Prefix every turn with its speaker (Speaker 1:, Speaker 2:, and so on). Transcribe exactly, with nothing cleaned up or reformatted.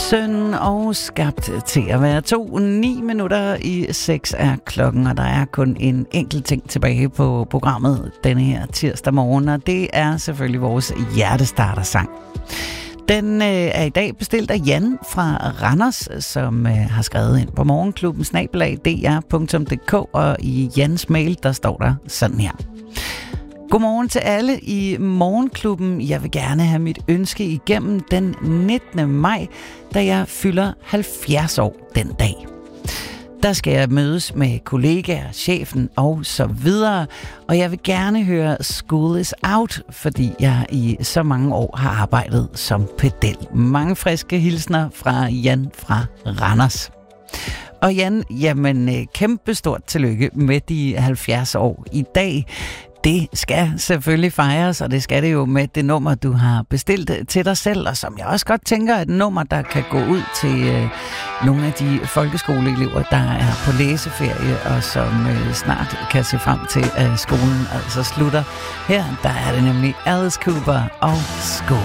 Speaker 1: Søn og skabt til at være to. Ni minutter i seks er klokken, og der er kun en enkelt ting tilbage på programmet denne her tirsdag morgen, og det er selvfølgelig vores hjertestartersang. Den øh, er i dag bestilt af Jan fra Randers, som øh, har skrevet ind på morgenklubben snabel-a d r punktum d k, og i Jans mail, der står der sådan her. Godmorgen til alle i Morgenklubben. Jeg vil gerne have mit ønske igennem den nittende maj, da jeg fylder halvfjerds år den dag. Der skal jeg mødes med kollegaer, chefen og så videre, og jeg vil gerne høre School is Out, fordi jeg i så mange år har arbejdet som pedel. Mange friske hilsner fra Jan fra Randers. Og Jan, jamen kæmpe stort tillykke med de halvfjerds år i dag. Det skal selvfølgelig fejres, og det skal det jo med det nummer, du har bestilt til dig selv, og som jeg også godt tænker er et nummer, der kan gå ud til øh, nogle af de folkeskoleelever, der er på læseferie, og som øh, snart kan se frem til, at skolen altså slutter. Her der er det nemlig Alice Cooper og School.